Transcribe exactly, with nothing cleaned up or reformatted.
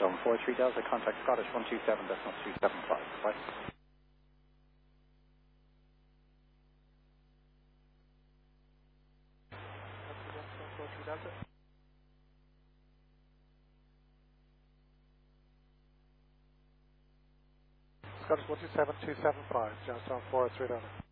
seven four three Delta, contact Scottish one two seven decimal three seven five. Bye. Scottish one two seven two seven five, Johnstown four three Delta.